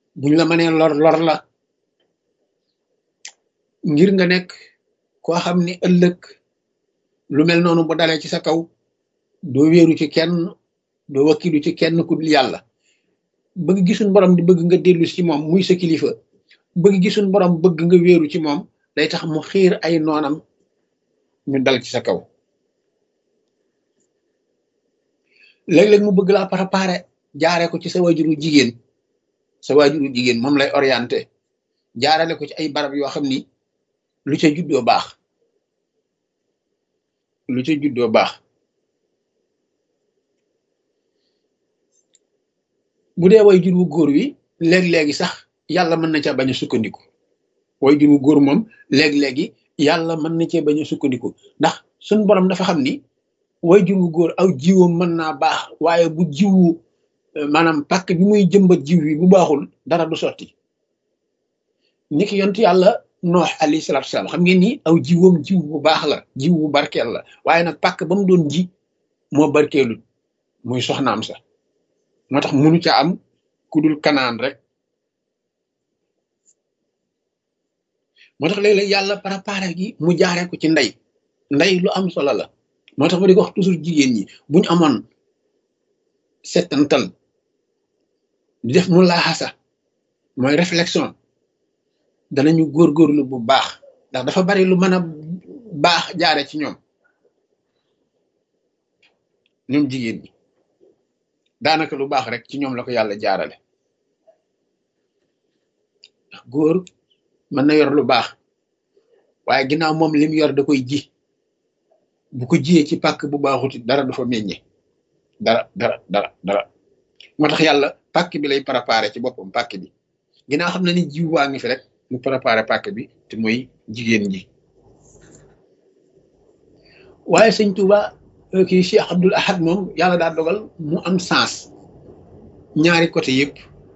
buñ la mënee lor lor la ngir nga nekk koo xam ni ëllëg lu mel noonu bu dalee ci sa kaw doo wéeru ci kenn doo wakkilu ci kenn ku dul yàlla. bëgg gisuñ borom di bëgg nga dellu ci moom muy sa kilifa, bëgg gisuñ borom bëgg nga wéeru ci moom day tax mu xiir ay noonam ñu dal ci sa kaw. léeg-léeg mu bëgg laa préparer jaare ko ci sa waajuru jigéen, sa waajuru jigéen moom lay orienté jaarale ko ci ay barab yoo xam ni lu ca juddoo baax, lu ca juddoo baax. bu dee waajur wu góor wi léeg-léegi sax yàlla mën na ca bañ a sukkandiku, waajur wu góor moom léeg-léegi yàlla mën na cee bañ a sukkandiku ndax suñ borom dafa xam ni waajur wu góor aw jiwam mën naa baax waaye bu jiwu maanaam pàkk bi muy jëmbat jiw wi bu baaxul dara du sotti. niki yontu yàlla noox alayhi salaatu wasalaam xam ngeen ni aw jiwam jiw bu baax la, jiw bu barkeel la, waaye nag pàkk ba mu doon ji moo barkeelul muy soxnaam sa, moo tax munu ca am ku dul kanaan rek. moo tax léeg-léeg yàlla préparé gi mu jaaree ko ci ndey lu am solo la. moo tax ma di ko wax toujours jigéen ñi buñ amoon settantal di def mu laaxasa mooy réflexion danañu góorgóorlu bu baax ndax dafa bari lu mën a baax jaare ci ñoom jigéen ñi daanaka lu baax rek ci ñoom la ko yàlla jaarale. ndax góor mën na yor lu baax waaye ginnaaw moom lim yor da koy ji, bu ko jiyee ci pàkk bu baaxuti dara du fa meññe dara. moo tax yàlla pàkk bi lay préparé ci boppam, pàkk bi ginnaaw xam na ni jiw waa ngi fi rek mu préparé pàkk bi te mooy jigéen ji. waaye sëñ Tuuba kii Cheikh Abdoul Ahad moom yàlla daa dogal mu am sens ñaari côté yëpp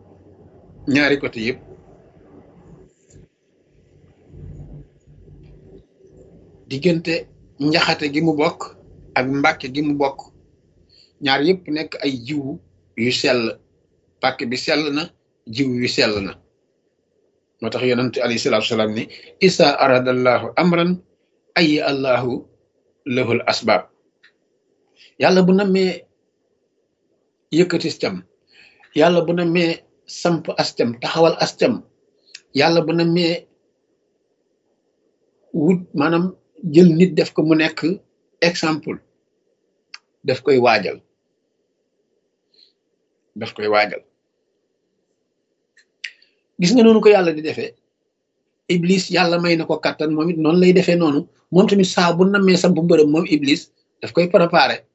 diggante njaxate gi mu bokk ak mbàkke gi mu bokk, ñaar yëpp nekk ay jiwu yu sell, pàkk bi sell na, jiw yu sell na. moo tax yonent alayhi salaatu salaam ni isa aradallahu amran ay allahu lahul asbab. yàlla bu nammee yëkkati cam, yàlla bu nammee samp ascam, taxawal ascam, yàlla bu nammee wut maanaam jël nit def ko mu nekk exemple, daf koy waajal. gis nga noonu ko yàlla di defee iblis yàlla may na ko kattan moom it noonu lay defee noonu. moom tamit saa bu nammee samp mbërëm moom iblis daf koy préparé.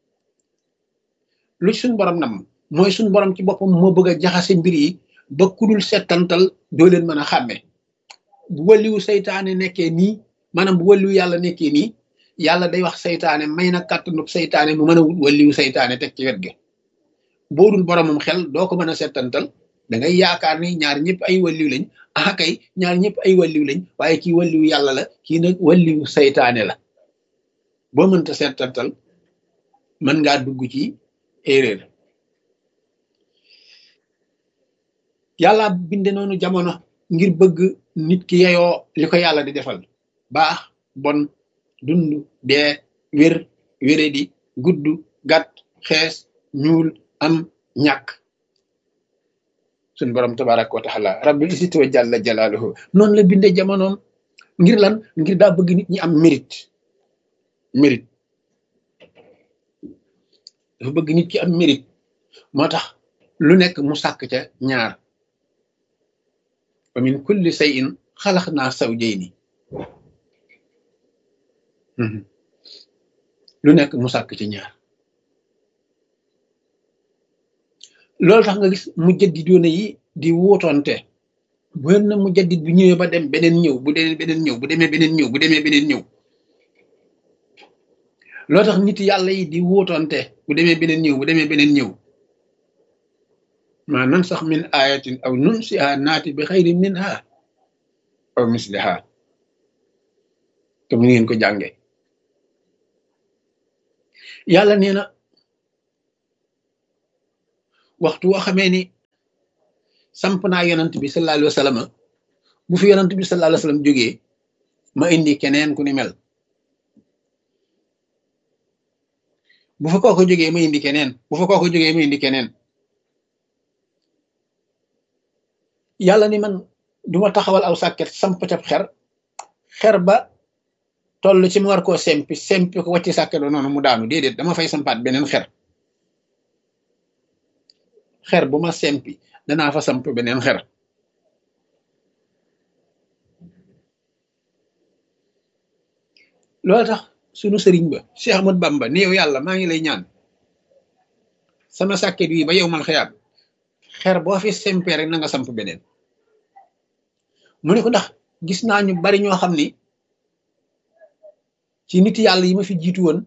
lu suñ borom nam mooy suñ borom ci boppam moo bëgg a jaxase mbir yi ba kudul settantal doo leen mën a xàmme. bu wàlliwu saytaane nekkee nii, maanaam bu wàlliwu yàlla nekkee nii, yàlla day wax saytaane may na kàttanug saytaane mu mën a wut wàlliwu saytaane teg ci wet ga. boo dul boromum xel doo ko mën a settantal, da ngay yaakaar ni ñaar ñëpp ay wàlliw lañ. ah kay ñaar ñëpp ay wàlliw lañ waaye kii wàlliwu yàlla la, kii nag wàlliwu saytaane la. boo mënta settantal mën ngaa dugg ci erreur. yàlla binde noonu jamono ngir bëgg nit ki yeyoo li ko yàlla di defal: baax, bon, dund, dee, wér, wéredi, gudd, gàtt, xees, ñuul, am, ñàkk. suñ borom tabaraka wa taala rabbil izzati wa jalla jalaaluhu noonu la binde jamonoom. ngir lan? ngir daa bëgg nit ñi am mérite. dafa bëgg nit ki am mérite, moo tax lu nekk mu sàkk ca ñaar. wa min kulli shay'in xalaqnaa zawjayni. lu nekk mu sàkk ci ñaar. loolu tax nga gis mujjaddidoona yi di wuutoonte. bu na mujaddid bu ñëwee ba dem beneen ñëw, bu demee beneen ñëw, bu demee beneen ñëw, bu demee beneen ñëw. loolu tax nit yàlla yi di wuutoonte, bu demee beneen ñëw, bu demee beneen ñëw. ma nansax min ayatin aw nunsiha naati bi xayrin minha aw misliha, te mu ngeen ko jànge. yàlla nee na waxtu woo xamee ni samp naa yonent bi sallallahu alayhi wa sallam bu fi yonent bi sallallahu alayhi wa sallam jógee ma indi keneen ku ni mel bu fa kooku jógee ma indi keneen bu fa kooku jógee ma indi keneen yàlla ni man duma taxawal aw sàkket samp cap xer ba toll ci mu war koo sempi ko wàcci sàkket ba noonu mu daanu déedéet dama fay sampaat beneen xer bu ma sempi danaa fa samp beneen xer loolu tax sunu sëriñ ba Cheikh Ahmad Bamba ni yow yàlla maa ngi lay ñaan sama sàkket wi ba yow mal xiyaam xer boo fi sempee rek na nga samp beneen mu ne ko ndax gis naa ñu bari ñoo xam ni ci nit yàlla yi ma fi jiitu woon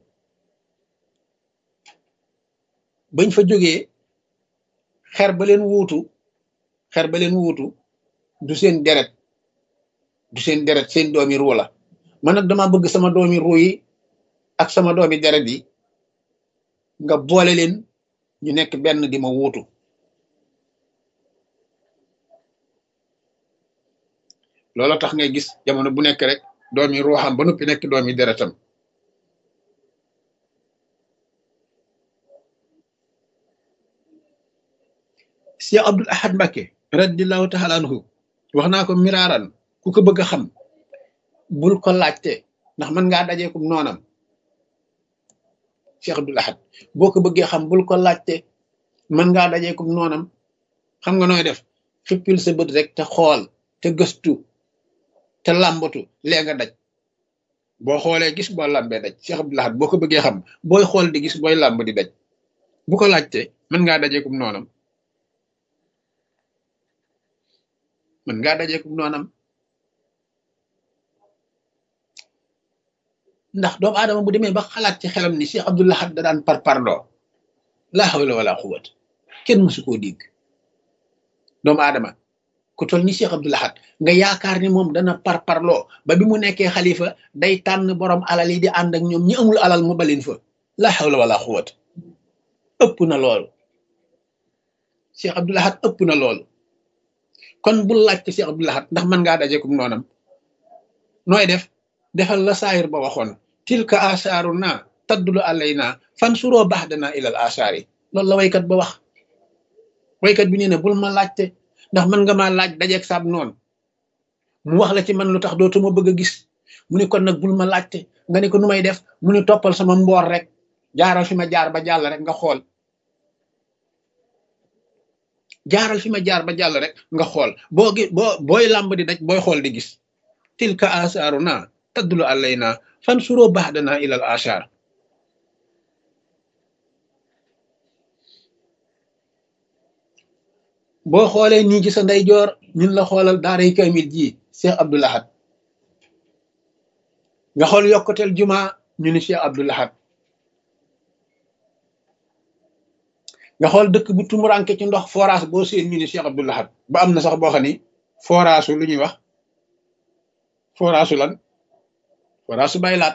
bañ fa jógee xer ba leen wuutu du seen deret seen doomi ruu la man nag dama bëgg sama doomi ruu yi ak sama doomi deret yi nga boole leen ñu nekk benn di ma wuutu loolu tax ngay gis jamono bu nekk rek doomi ruuxam ba noppi nekk doomi deretam Cheikh Abdoul Ahad Mbacké radiyallahu taala anhu wax naa ko miraaran ku ko bëgg a xam bul ko laajte ndax mën ngaa dajeekum noonam Cheikh Abdoul Ahad boo ko bëggee xam bul ko laajte mën ngaa dajeekum noonam xam nga nooy def xippil sa bët rek te xool te gëstu te làmbatu lee nga daj boo xoolee gis boo làmbee daj Cheikh Abdoul Ahad boo ko bëggee xam booy xool di gis booy làmb di daj bu ko laajte mën ngaa dajeekum noonam ndax doomu aadama bu demee ba xalaat ci xelam ni Cheikh Abdoul Ahad da daan parparloo la hawla wala quwwat kenn mësu koo dégg doomu aadama ku toll ni Cheikh Abdoul Ahad nga yaakaar ni moom dana parparloo ba bi mu nekkee xalifa day tànn borom alal yi di ànd ak ñoom ñi amul alal mu balin fa la hawla wala quwwat ëpp na loolu Cheikh Abdoul Ahad ëpp na loolu kon bul laajte Cheikh Abdoul Ahad ndax mën ngaa dajeekum noonam nooy defal la saayir ba waxoon tilka asaaru naa taddulu alayna fan suroo baax danaa ilal asaar yi loolu la waykat ba wax waykat bi nee na bul ma laajte ndax mën nga maa laaj dajeeg saab noonu mu wax la ci man lu tax dootuma bëgg a gis mu ne kon nag bul ma laajte nga ne ko nu may def mu ne toppal sama mboor rek jaaral fi ma jaar ba jàll rek nga xool jaaral fi ma jaar ba jàll rek nga xool booy làmb di daj booy xool di gis tilka asaaru naa taddulu alayna fan suroo baax danaa ilal asaar boo xoolee nii ci sa ndeyjoor ñun la xoolal daaray kamil ji Cheikh Abdoul Ahad nga xool yokkuteel juma ñu ni Cheikh Abdoul Ahad nga xool dëkk bu tumuranke ci ndox forage boo seen ñu ni Cheikh Abdoul Ahad ba am na sax boo xam ni forage lu ñuy wax forage lan forage su baylaat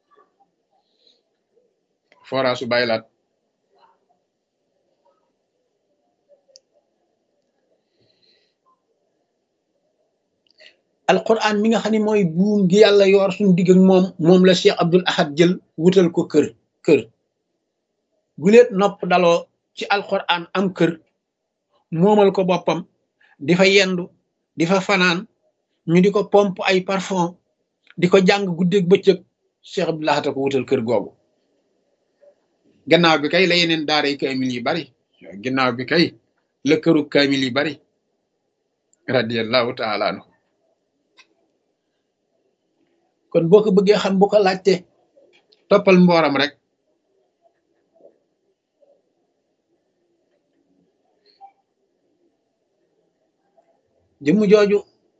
alquran mi nga xam ne mooy buum gi yàlla yor suñu digg ak moom la Cheikh Abdoul Ahad jël wutal ko kër guleet nopp daloo ci alquran am kër moomal ko boppam di fa yendu di fa fanaan ñu di ko pompe ay parfum di ko jàng guddeeg bëccëg Cheikh Abdoul Ahad ko wutal kër googu gannaaw bi kay la yeneen daaray kaamil yi bari gannaaw bi kay la këru kaamil yi bari radiyallahu taala anhu kon boo ko bëggee xam bu ko laajte toppal mbooram rek jëmm jooju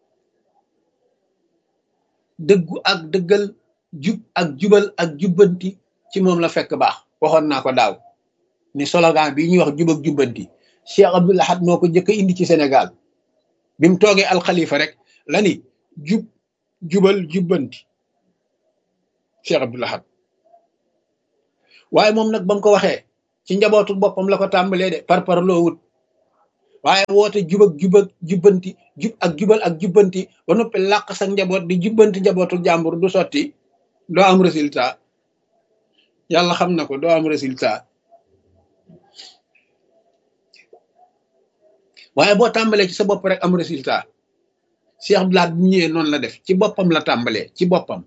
dëggu ak dëggal jub ak jubal ak jubbanti ci moom la fekk baax waxoon naa ko daaw ni slogan bi ñuy wax jub ak jubbanti Cheikh Abdoul Ahad moo ko njëkk a indi ci Sénégal bi mu toogee alxalifa rek la ni jubal jubbanti Cheikh Abdoul Ahad waaye moom nag ba mu ko waxee ci njabootu boppam la ko tàmbalee de par loo wut waaye woote jub ak jubbanti jub ak jubal ak jubbanti ba noppi làq sa njaboot di jubbanti njabootu jàmbur du sotti, doo am résultat. yàlla xam na ko, doo am résultat. waaye boo tàmbalee ci sa bopp rek am résultat. Cheikh Abdou Lahad bu ñëwee noonu la def, ci boppam la tàmbalee, ci boppam.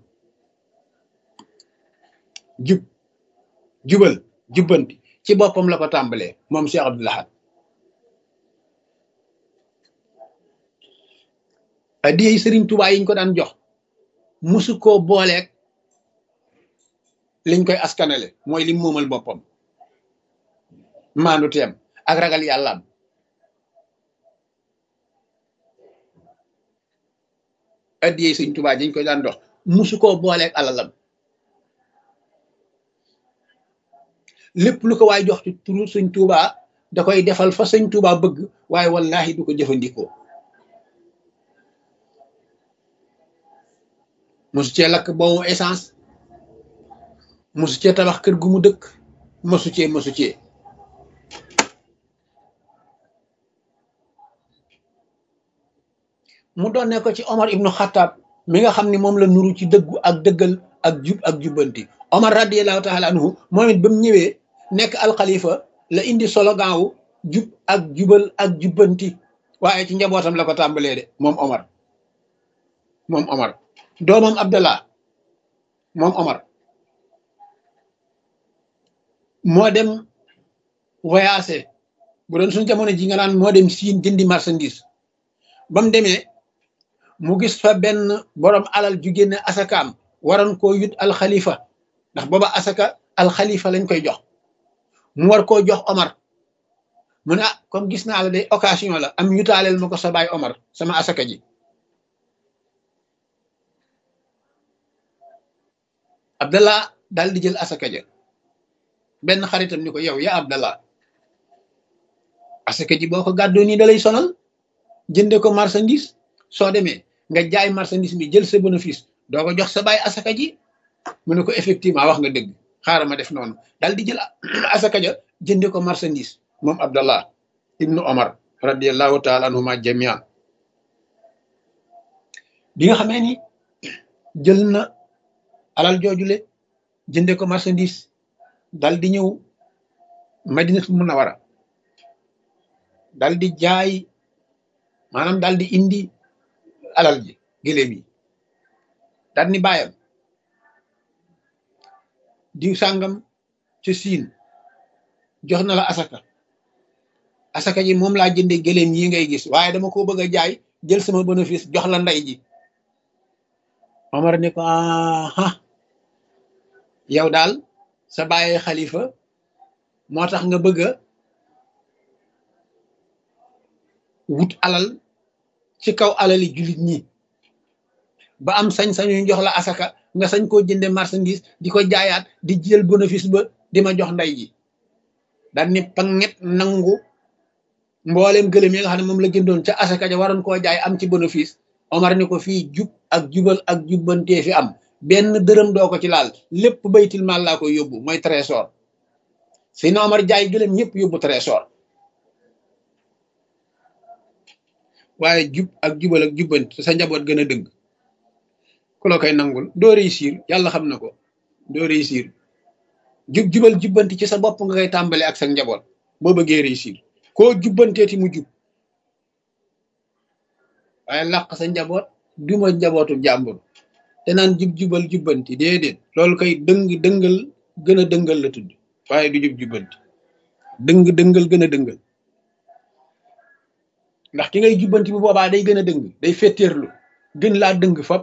jubal jubbanti ci boppam la ko tàmbalee moom Cheikh Abdou Lahad. adiyey Sëriñ Tuubaa yiñ ko daan jox musu koo booleeg liñ koy askanale, mooy lim moomal boppam, maandu teem ak ragal yàllaam. adiyey Sëriñ Tuubaa yiñ ko daan jox musu koo booleeg alalam. lépp lu ko waay jox ci turu Sëriñ Tuubaa da koy defal fa Sëriñ Tuubaa bëgg, waaye wallahi du ko jëfandikoo. mosu cee lakk boobu essence, mosu cee tabax kër gu mu dëkk, mosu cee mu doon ne ko ci Omar ibnu Xattaab mi nga xam ne moom la nuru ci dëggu ak dëggal ak jub ak jubbanti. Omar radiyallahu taala anhu moom it ba mu ñëwee nekk alxalifa la indi slogan wu jub ak jubal ak jubbanti, waaye ci njabootam la ko tàmbalee de moom Omar doomam Abdallah, moom Omar moo dem voyagé, bu doon suñu jamono ji nga naan moo dem Siin jëndi marchandise. ba mu demee mu gis fa benn borom alal ju génne asakaam waroon koo yut alxalifa, ndax booba asaka alxalifa lañ koy jox, mu war koo jox Omar. mu ne comme gis naa la day occasion la, am yutaaleel ma ko sa baay Omar sama asaka ji. Abdallah daal di jël asaka ja. benn xaritam ni ko yow yaa Abdallah, asaka ji boo ko gàddoo nii da lay sonal, jënde ko marchandise, soo demee nga jaay marchandise mi jël sa bénéfice doo ko jox sa baay asaka ji. mu ne ko effectivement wax nga dëgg, xaaral ma def noonu. daal di jël asaka ja jënde ko marchandise moom Abdallah ibnu Omar radiyallahu taala anhuma jamian. bi nga xamee ni jël na alal joojule jënde ko marchandise, dal di ñëw Madinatul Munawwara, dal di jaay, maanaam dal di indi alal ji gëléem yi, dal ni bàyyam diw sàngam ci Siin jox na la asaka ji moom laa jënde gëléem yi ngay gis, waaye dama ko bëgg a jaay jël sama bénéfice jox la ndey ji. Omar ne ko aha, yow daal sa bàyyi xalifa moo tax nga bëgg a wut alal ci kaw alali jullit ñi ba am sañ-sañu jox la asaka nga sañ koo jënde marchandise di ko jaayaat di jël bénéfice ba di ma jox ndey ji. daal ni panget nangu mbooleem gëlëm yi nga xam ne moom la jëndoon ca asaka ja waroon koo jaay am ci bénéfice. Omar ni ko fii jub ak jubal ak jubbantee fi am, benn dërëm doo ko ci laal, lépp baytil maal laa koy yóbbu, mooy trésor. Seydina Omar jaay gëlëm ñëpp yóbbu trésor. waaye jub ak jubal ak jubbanti sa njaboot gën a dëgg ku la koy nangul doo réussir, yàlla xam na ko, doo réussir. jubal jubbanti ci sa bopp nga koy tàmbale ak sa njaboot boo bëggee réussir. koo jubbanteeti mu jub, waaye làq sa njaboot duma njabootu jàmbur te naan jubal jubbanti déedéet, loolu koy dëngal gën a dëngal la tudd, waaye du jubbanti. dëngal gën a dëngal, ndax ki ngay jubbanti bu boobaa day gën a dëng, day fetteerlu gën laa dëng fop.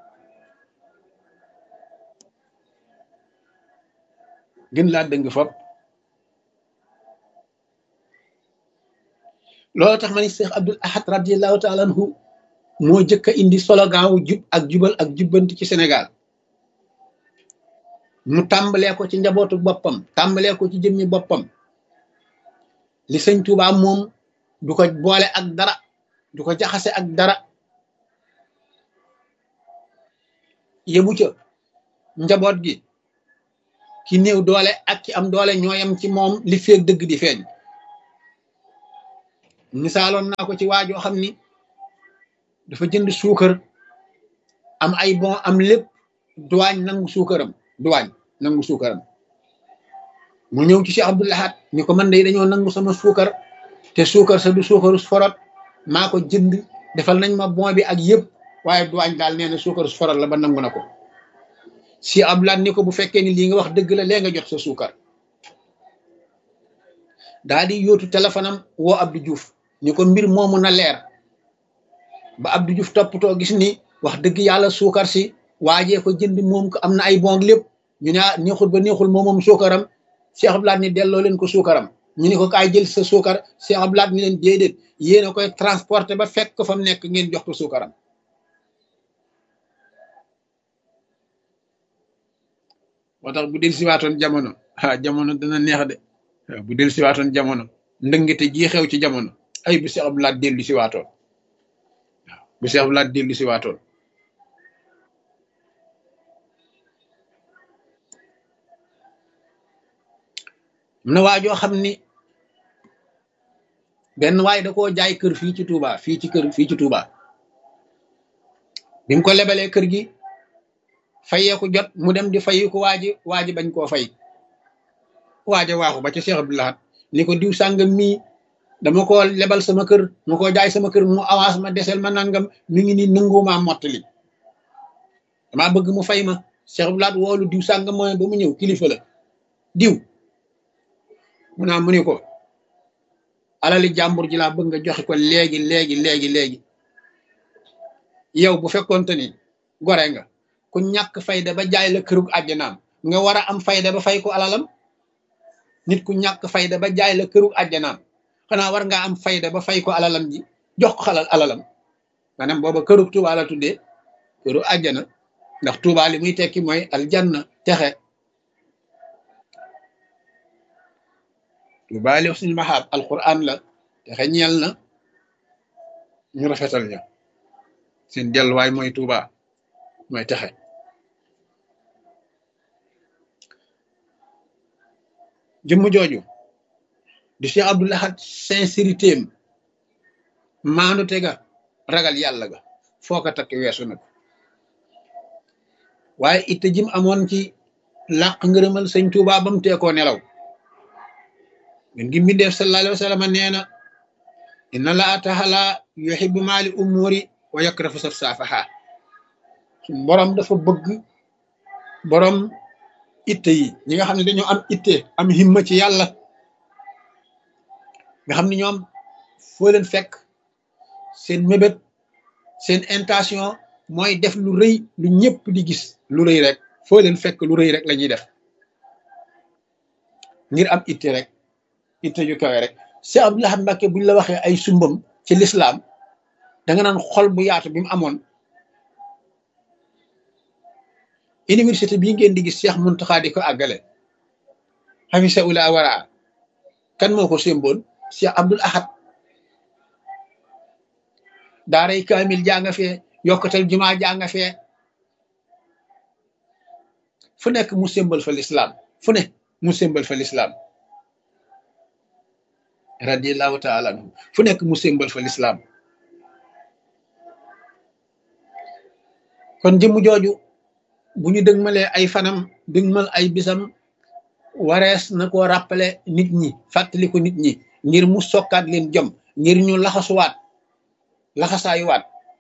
gën laa dëng fop. loolu tax ma ni Cheikh Abdoul Ahad radiyallahu taala anhu moo jëkk a indi slogan wu jub ak jubal ak jubbanti ci Sénégal. mu tàmbalee ko ci njabootu boppam, tàmbalee ko ci jëmmi boppam. li sëñ Tuubaa moom du ko boole ak dara, du ko jaxase ak dara. yemu ca njaboot gi ki néew doole ak ki am doole ñooyam ci moom li feeg dëgg di feeñ. misaaloon naa ko ci waajoo xam ni dafa jënd suukar am ay bon am lépp duwaañ nangu suukaram mu ñëw ci Cheikh Abdou Lahad ni ko man de dañoo nangu sama suukar te suukar sa du suukaru forot maa ko jënd defal nañ ma bon bi ak yëpp waaye duwaañ daal nee na suukaru forot la ba nangu na ko si Abdou Lahad ni ko bu fekkee ni lii nga wax dëgg la lee nga jot sa suukar daa di yóotu téléphone am woo Abdou Diouf ni ko mbir moomu na leer ba Abdou Diouf toppatoo gis ni wax dëgg yàlla suukar si waajee ko jënd moom ko am na ay bon lépp ñu ne neexul ba neexul moom suukaram Cheikh Abdou Lahad ni delloo leen ko suukaram ñu ni ko kaay jël sa suukar Cheikh Abdou Lahad ni leen déedéet yéen a koy transporté ba fekk ko fa mu nekk ngeen jox ko suukaram moo tax bu del siwaatoon jamono jamono dana neex de bu del siwaatoon jamono ndëngite ji xew ci jamono ay bu Cheikh Abdou Lahad dellu siwaatoon bu Cheikh Abdou Lahad dellu siwaatoon am na waajoo xam ni benn waay da koo jaay kër fii ci Touba fii ci Touba bi mu ko lebalee kër gi fayeeku jot mu dem di fayiku waaji bañ koo fay waaja waaxu ba ca Cheikh Abdou Lahad ni ko diw sàngam mii dama ko lebal sama kër ma ko jaay sama kër mu avance ma desel ma nangam mi ngi ni nangumaa mottali dama bëgg mu fay ma Cheikh Abdou Lahad woolu diw sàngam mooy ba mu ñëw kilifa la diw mu naa mu ni ko alali jàmbur ji laa bëgg nga joxe ko léegi yow bu fekkoonte ni gore nga ku ñàkk fayda ba jaay la kërug àjjanaam nga war a am fayda ba fay ko alalam nit ku ñàkk fayda ba jaay la kërug àjjanaam xanaa war ngaa am fayda ba fay ko alalam ji jox ko alalam maanaam booba kërug Tuubaa la tuddee këru àjjana ndax Tuubaa li muy tekki mooy aljanna texe Tuubaa li husnil mahaab alquran la texe ñeel na ñu rafetal ña seen delluwaay mooy Tuubaa mooy texe jëmm jooju di Cheikh Abdou Lahad sincérité am maandu tega ragal yàlla ga foo ko takk weesu nag waaye itte jim amoon ci làq ngërëmal sëñ Tuubaa ba mu teekoo nelaw min ngi mbindeef sallallahu alayhi wa sallam nee na inna Allaaha ta'aala yuhibbu maali umuuri wa yakrahu safsaafaha suñ borom dafa bëgg borom itte yi ñi nga xam ne dañoo am itte am himma ci yàlla nga xam ne ñoom foo leen fekk seen mébét seen intention mooy def lu rëy lu ñëpp di gis lu rëy rek foo leen fekk lu rëy rek la ñuy def ngir am itte rek itte ju kawe rek Cheikh Abdou Lahad Mbacké buñ la waxee ay sumbam ci lislaam da nga naan xol bu yaatu bi mu amoon université bii ngeen di gis Cheikh Mountakha di ko àggale xafisa ula waraa kan moo ko sémboon Cheikh Abdou Lahad daaray kaamil jaa nga fee yokkatal jumaa jaa nga fee fu nekk mu sémbal fa lislaam fu ne mu sémbal fa lislaam radiyallahu taala anhu fu nekk mu sémbal fa lislaam kon jëmm jooju bu ñu dëgmalee ay fanam dëgmal ay bisam warees na ko rappeler nit ñi fàttali ko nit ñi ngir mu sokkaat leen jom ngir ñu laxasaayuwaat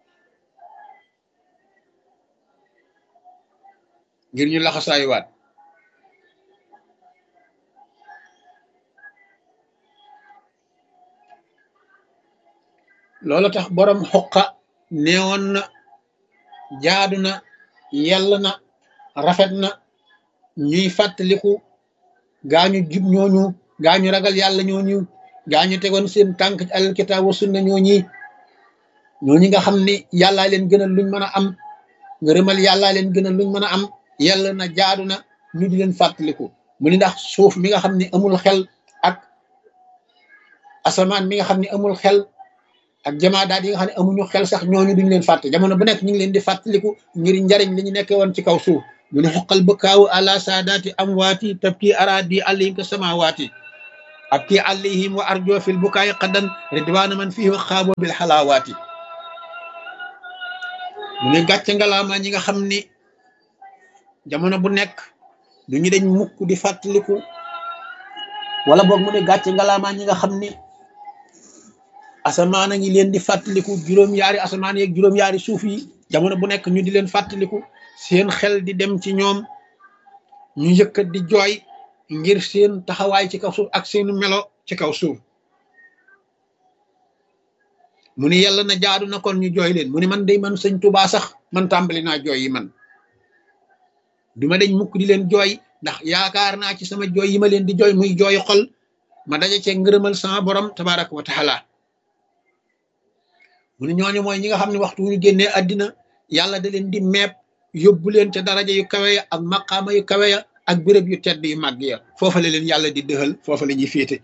loolu tax borom xoqa neewoon na jaadu na yell na rafet na ñuy fàttaliku gaañu jub ñooñu gaañu ragal yàlla ñooñu gaañu tegoon seen tànk ci alal kitaab wa sunna ñooñi nga xam ni yàllaa leen gënal luñ mën a am ngërëmal yàllaa leen gënal luñ mën a am yell na jaadu na ñu di leen fàttaliku mu ni ndax suuf mi nga xam ne amul xel ak asamaan mi nga xam ne amul xel ak jamaadaat yi nga xam ne amuñu xel sax ñooñu duñ leen fàtte jamono bu nekk ñu ngi leen di fàttaliku ngir njariñ li ñu nekkee woon ci kaw suuf mu ne xoqal bëkkaawu ala saadaati amwaati tabki araadi alayhim ka samawaati abki alayhim wa arjo fil bukaay qadan ridwana man fihi wa xaabo bil xalaawaati mu ne gàcce ngalaama ñi nga xam ni jamono bu nekk du ñu dañ mukk di fàttaliku wala boog mu ne gàcce ngalaama ñi nga xam ni asamaan a ngi leen di fàttaliku juróom-yaari asamaan yeeg juróom-yaari suuf yi jamono bu nekk ñu di leen fàttaliku seen xel di dem ci ñoom ñu yëkkat di jooy ngir seen taxawaay ci kaw suuf ak seenu melo ci kaw suuf mu ni yàlla na jaadu na kon ñu jooy leen mu ni man day man sëñ Tuubaa sax man tàmbali naa jooy yi man duma dañ mukk di leen jooy ndax yaakaar naa ci sama jooy yi ma leen di jooy muy jooy xol ma daje cee ngërëmal sama borom tabaraka wa taala mu ne ñooñu mooy ñi nga xam ne waxtu wu ñu génnee àddina yàlla da leen di meeb yóbbu leen ca daraja yu kawe ya ak maqaama yu kawe ya ak béréb yu tedd yu màgg ya foofa la leen yàlla di dëxal foofa la ñuy féete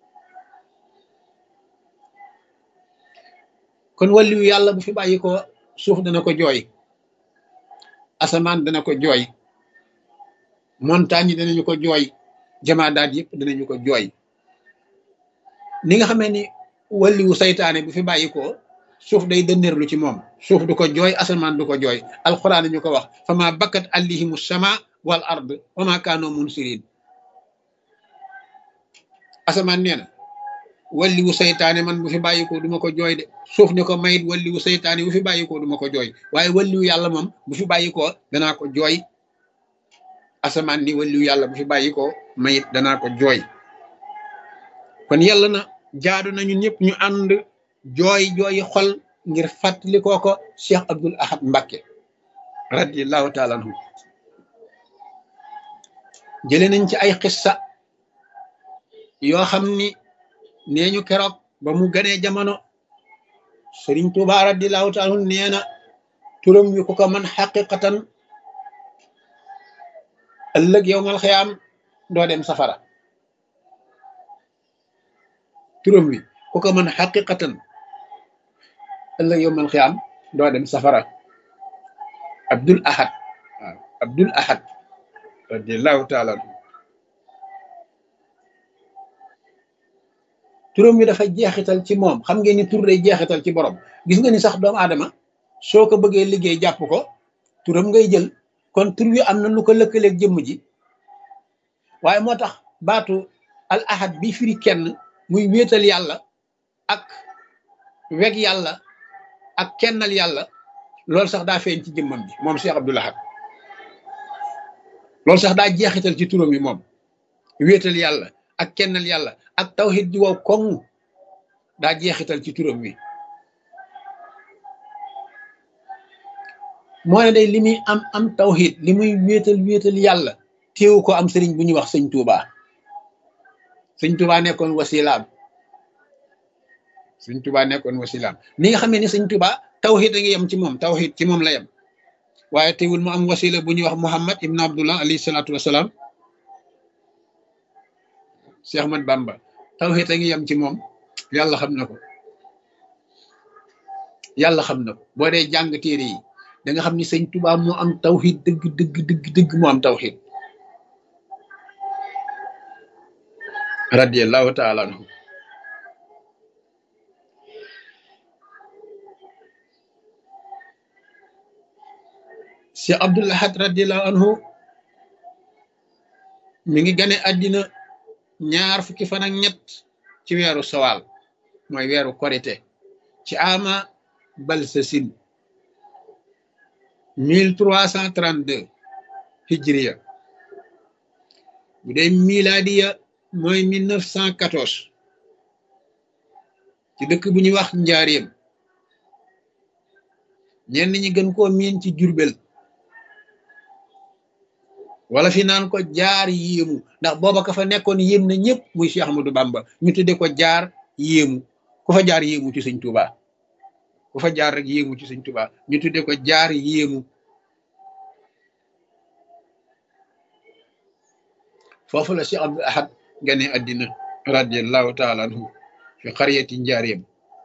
kon wàlliwu yàlla bu fi bàyyi ko suuf dana ko jooy asamaan dana ko jooy montagne yi danañu ko jooy jamaadaat yëpp danañu ko jooy ni nga xamee ni wàlliwu saytaane bu fi bàyyi ko suuf day dënneerlu ci moom suuf du ko jooy asamaan du ko jooy alquran ñu ko wax fama bakkat allihimu sama wal ard wa ma kaano munsirin asamaan nee na walliwu saytaane man bu fi bàyyikoo duma ko jooy de suuf ni ko mayit walliwu saytaane bu fi bàyyikoo duma ko jooy waaye walliwu yàlla moom bu fi bàyyikoo danaa ko jooy asamaan ni walliwu yàlla bu fi bàyyikoo mayit danaa ko jooy kon yàlla na jaadu nañu ñëpp ñu ànd jooy jooyi xol ngir fàttalikoo ko Cheikh Abdoul Ahad Mbacké radiyallahu taala anhu jële nañ ci ay xissa yoo xam ni nee ñu keroog ba mu ganee jamono Sëriñ Tuubaa radiyallahu taala anhu nee na turam wi ku ko man xaqiqatan ëllëg yowmal xiyaam doo dem safara turam wi ku ko man xaqiqatan ëllëg yowmal xiyaam doo dem safara Abdul Ahad waaw Abdul Ahad radiyallahu taala anhu turam wi dafa jeexital ci moom xam ngeen ni tur day jeexital ci borom gis nga ni sax doomu aadama soo ko bëggee liggéey jàpp ko turam ngay jël kon tur wi am na lu ko lëkkaleeg jëmm ji waaye moo tax baatu al ahad bi firi kenn muy wéetal yàlla ak weg yàlla ak kennal yàlla loolu sax daa feeñ ci jëmmam ji moom Cheikh Abdoul Ahad loolu sax daa jeexital ci turam yi moom wéetal yàlla ak kennal yàlla ak tawhid ji wow koŋ daa jeexital ci turam wi moo ne day li muy am tawhid li muy wéetal yàlla téewu ko am sëriñ bu ñuy wax sëñ Touba sëñ Touba nekkoon wasilaam sëñ Touba nekkoon wasilaam ni nga xamee ni sëñ Touba tawhid a ngi yem ci moom tawhid ci moom la yem waaye teewul mu am wasila bu ñuy wax Muhammad ibn Abdullah alayhi salaatu wasalaam Cheikh Ahmad Bamba tawhid a ngi yem ci moom yàlla xam na ko yàlla xam na ko boo dee jàng téere yi da nga xam ni sëñ Touba moo am tawhid dëgg moo am tawhid radiyallahu taala anhu Cheikh Abdoul Ahad radiyallahu anhu mi ngi gane àddina ñaar fukki fan ak ñett ci weeru sawal mooy weeru korite ci ama balsasin 1332 hijriya bu dee miladiya mooy 1914 ci dëkk bu ñuy wax njaareem ñenn ñi gën koo miin ci Jurbel wala fi naan ko jaar yéemu ndax booba ka fa nekkoon yéem na ñëpp muy Cheikh Ahmadou Bamba ñu tudde ko jaar yéemu ku fa jaar yéemu ci sëñ Touba ku fa jaar rek yéemu ci sëñ Touba ñu tudde ko jaar yéemu foofu la Cheikh Abdoul Ahad gane àddina radiyallahu taala anhu fi xariyati njaareem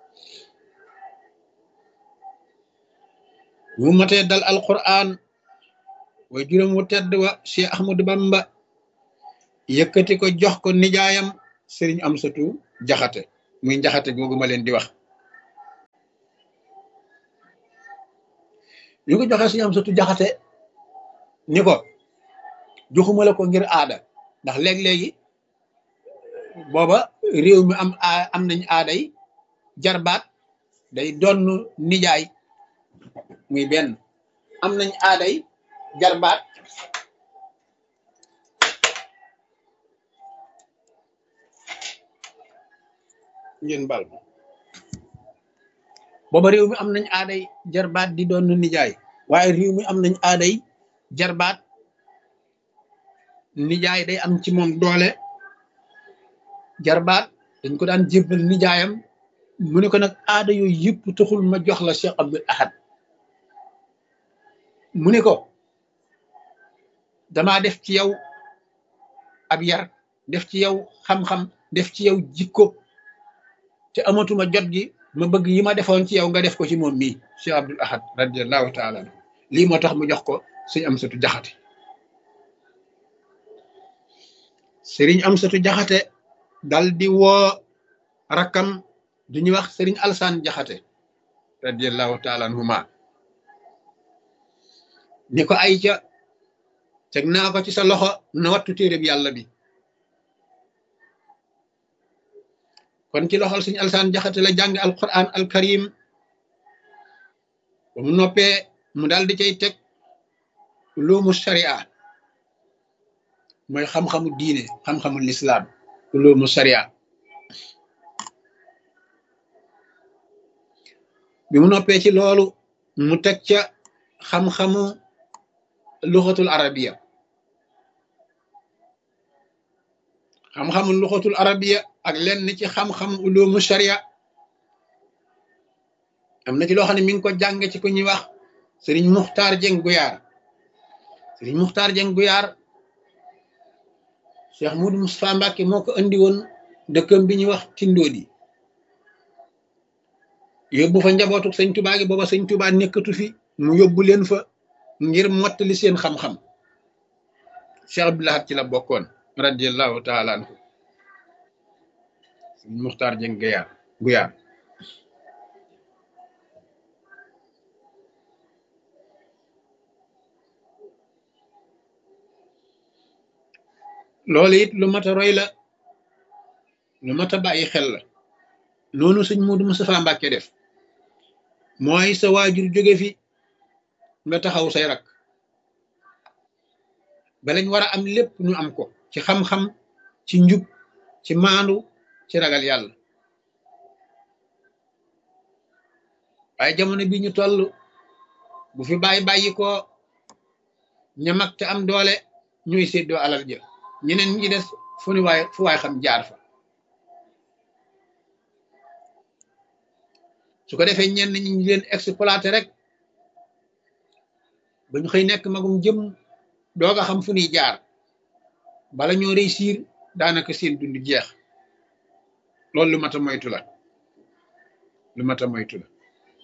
mu matee dal alquran way juróom wu tedd wa Cheikh Ahmadou Bamba yëkkati ko jox ko nijaayam sëriñ Amsatu Jaxate muy njaxate googu ma leen di wax ñu ko joxee sëriñ Amsatu Jaxate ni ko joxuma la ko ngir aada ndax léeg-léegi booba réew mi am nañ aaday jarbaat day doon nijaay muy benn am nañ aaday jarbaat ngeen bal booba réew mi am nañ aaday jarbaat di doon nijaay waaye réew mi am nañ aaday jarbaat nijaay day am ci moom doole jarbaat dañ ko daan jébbal nijaayam mu ne ko nag aada yooyu yëpp taxul ma jox la Cheikh Abdoul Ahad mu ne ko damaa def ci yow ab yar def ci yow xam-xam def ci yow jikko te amatuma jot gi ma bëgg yi ma defoon ci yow nga def ko ci moom mii Cheikh Abdoul Ahad radiallahu taala anhu lii moo tax mu jox ko sëñ Amsatu Jaxate sëriñ Amsatu Jaxate dal di woo rakkam du ñuy wax sëriñ Alsaan Jaxate radiallahu taala anhuma ni ko ay ca teg naa ko ci sa loxo na wattu téere bi yàlla bi kon ci loxol sëriñ Alsaan Jaxate la jàng alquran alkarim ba mu noppee mu dal di cay teg uloomu sharia mooy xam-xamu diine xam-xamu lislaam uloomu sharia bi mu noppee ci loolu mu teg ca xam-xamu luxatul arabiya xam-xamu luxatul arabiya ak lenn ci xam-xamu uloomu sharia am na ci loo xam ne mi ngi ko jàng ci ku ñuy wax sëriñ Muxtaar Jeng Guyaar sëriñ Muxtaar Jeng Guyaar Cheikh Moudou Moustapha Mbacke moo ko andi woon dëkkam bi ñuy wax Tindoodi yóbbu fa njabootu sëñ Tuubaa gi booba sëñ Tuubaa nekkatu fi mu yóbbu leen fa ngir mottali seen xam-xam Cheikh Abdoul Ahad ci la bokkoon radiallahu taala anhu sëriñ Muxtaar Jeng Guyaar loolu it lu mat a roy la lu mat a bàyyi xel la noonu sëñ Moodu Mustafaa Mbàkke def mooy sa waajur jóge fi nga taxaw say rak balañ war a am lépp ñu am ko ci xam-xam ci njub ci maandu ci ragal yàlla waaye jamono bi ñu toll bu fi bàyyi ko ñamak te am doole ñuy séddoo alal ja ñeneen ñi des fu waay xam jaar fa su ko defee ñenn ñi ñu leen exploité rek ba ñu xëy nekk magum jëm doog a xam fu ñuy jaar bala ñoo réussir daanaka seen dund jeex loolu lu mat a moytu la lu mat a moytu la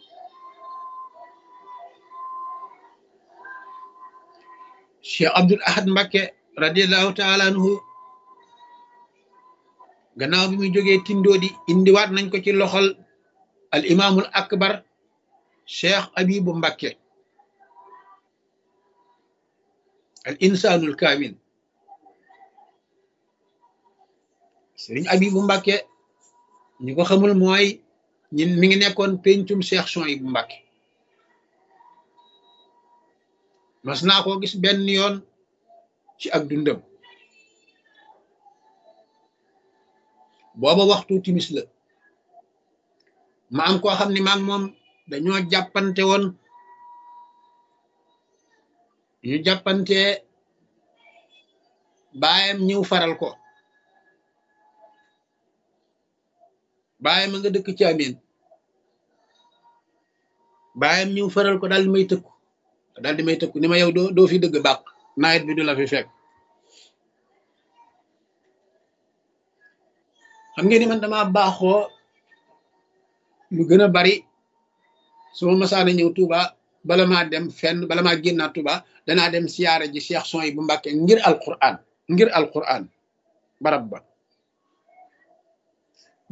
Cheikh Abdoul Ahad Mbacke radiallahu taala anhu gannaaw bi muy jógee Tindoodi indiwaat nañ ko ci loxol al imaamul akbar Cheikh Abibu Mbacke al insaanul kaamil sëriñ Abibu Mbacke ñi ko xamul mooy ñin mi ngi nekkoon pencum Cheikh Souhaïbou Mbacke mas naa koo gis benn yoon ci ak dundam booba waxtu timis la ma am koo xam ne maag moom dañoo jàppante woon ñu jàppante baayam ñëw faral ko baayam a nga dëkk ci amin baayam ñëw faral ko daal di may tëkku ni ma yow doo fi dëgg bàq nawet bi du la fi fekk xam ngeen ni man dama baaxoo lu gën a bari su ma masaana ñëw Touba bala maa dem fenn bala maa génnaat Touba danaa dem siyaara ji Cheikh Souhaïbou Mbacke ngir alquran barab ba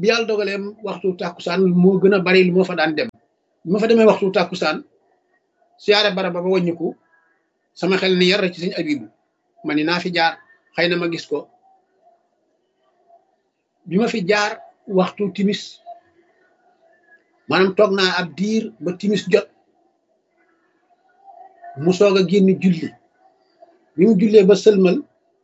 bi yàlla dogalee waxtu tàkkusaan moo gën a bari lu ma fa daan dem bi ma fa demee waxtu tàkkusaan siyaare barab ba wàññiku sama xel ni yar ci sëñ Abibu ma ni naa fi jaar xëy na ma gis ko bi ma fi jaar waxtu timis maanaam toog naa ab diir ba timis jot mu soog a génn julli bi mu jullee ba sëlmal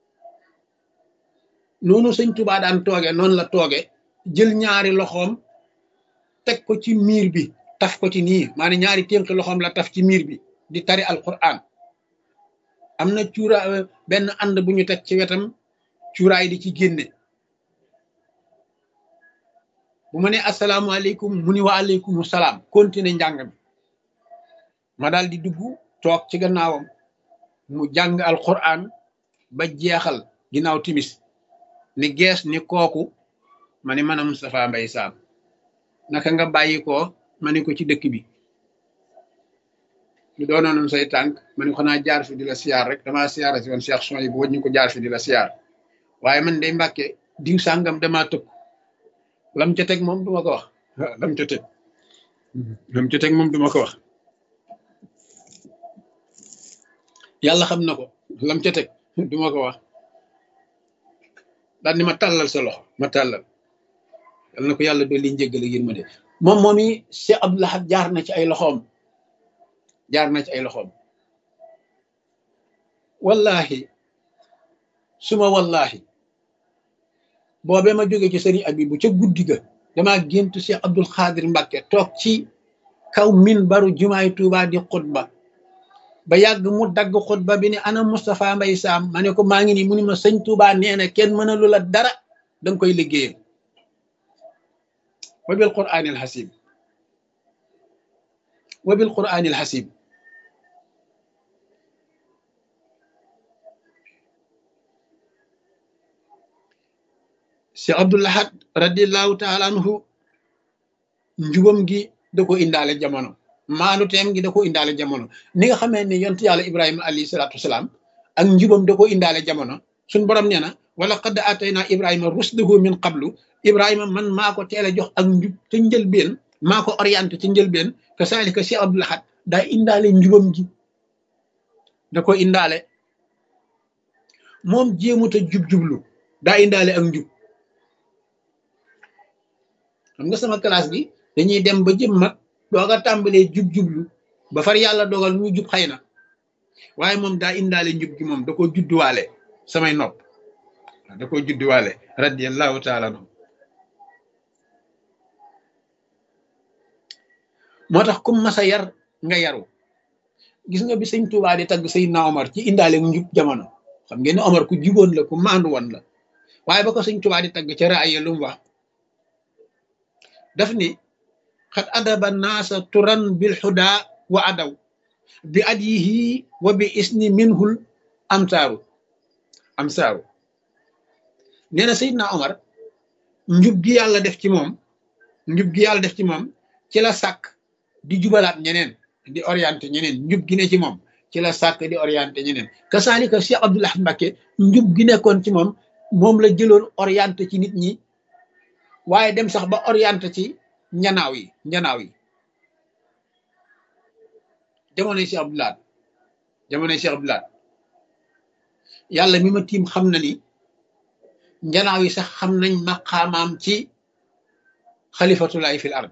noonu sëñ Tuubaa daan tooge noonu la tooge jël ñaari loxoom teg ko ci miir bi taf ko ci nii maanaam ñaari ténk loxoom la taf ci miir bi di tari alquran am na cuura benn ànd bu ñu teg ci wetam cuuraay di ci génne bu ma ne asalaamualeykum mu ni wa aleykum salaam continuer njàng mi ma daal di dugg toog ci gannaawam mu jàng alquran ba jeexal ginnaaw timis ni gees ni kooku ma ni man a Moustapha Mbaye Sam naka nga bàyyi ko ma ni ko ci dëkk bi lu doonoon say tànk ma ni ko xanaa jaar fi di la siyaar rek damaa siyaara si woon Cheikh Son yi bu wëj ñu ko jaar fi di la siyaar waaye man day Mbàkke diw sàngam damaa tëkk lam ca teg moom duma ko wax lam ca teg moom duma ko wax yàlla xam na ko lam ca teg duma ko wax daal ni ma tàllal sa loxo ma tàllal yal na ko yàlla dolli njéggal ak yërmande moom moom i Cheikh Abdou Lahad jaar na ci ay loxoom wallahi suma wallahi boobee ma jóge ci sëriñ Abibu ca guddi ga damaa géntu Cheikh Abdul Xaadir Mbàkke toog ci kaw minbaru jumaay Tuubaa di xutba ba yàgg mu dagg xutba bi ni ana Moustapha Mbaye Sam ma ne ko maa ngi nii mu ni ma sëñ Tuubaa nee na kenn mënalu la dara danga koy liggéeyal wa bil quraanil hasiib wa bil quraanil hasiib Cheikh Abdou Lahad radiyallahu taala anhu njubam gi da ko indaale jamono maanu teem gi da ko indaale jamono ni nga xamee ne yonent yàlla Ibrahima alayhi salaatu wasalaam ak njubam da ko indaale jamono suñ borom nee na wala qad atayna Ibrahima rusdahu min qablu Ibrahima man maa ko teel a jox ak njub ca njëlbeen maa ko orienté ca njëlbeen kasaalika Cheikh Abdou Lahad daa indaale njubam gi da ko indaale moom jéemut a jub-jublu daa indaale ak njub xam nga sama classe bi dañuy dem ba jëm mag doog a tàmbalee jub-jublu ba far yàlla dogal ñu jub xëy na waaye moom daa indaale njub gi moom da koo judduwaale samay nopp da koo judduwaale radiyallahu taala anhu moo tax comme masa yar nga yaru gis nga bi sëñ Tuubaa di tagg Seydina Omar ci indaale njub jamono xam ngeen ne Omar ku juboon la ku maandu woon la waaye ba ko sëñ Tuubaa di tagg ca raaya lu mu wax daf ni xat adaba naasa turan bil xuda wa adaw bi adyihi wa bi isni minhul amsaaru nee na Seydina Omar njub gi yàlla def ci moom ci la sàkk di jubalaat ñeneen di orienté ñeneen njub gi ne ci moom ci la sàkk di orienté ñeneen kasaalika Cheikh Abdou Lahad Mbacké njub gi nekkoon ci moom la jëloon orienté ci nit ñi waaye dem sax ba orienté ci njanaaw yi jamonoy Cheikh Abdou Lahad yàlla mi ma tiim xam na ni njanaaw yi sax xam nañ maqaamaam ci xalifatulaay fil ard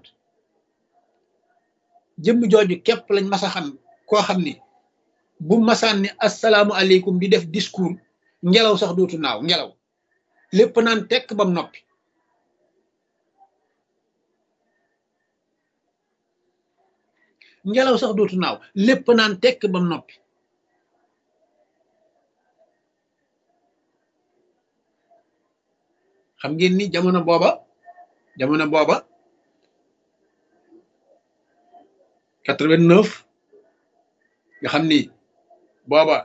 jëmm jooju képp lañ mas a xam koo xam ni bu masaan ni asalaamu aleykum di def discours ngelaw sax dootu naaw ngelaw lépp naan tekk bam noppi ngelaw sax dootu naaw lépp naan tekk bam noppi xam ngeen ni jamono booba 89 nga xam ni booba